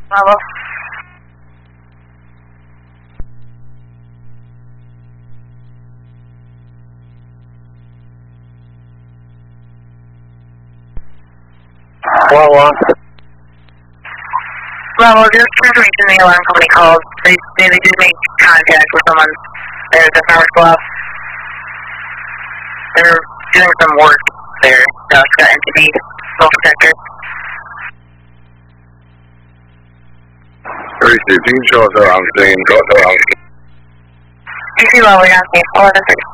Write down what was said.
Bravo. Bravo, just information the alarm company called. They did make contact with someone there at the Farmers Bluff. They're doing some work there. It's got NTB local sector. 316, show us around scene, got around. DC level, you're on scene, 1136.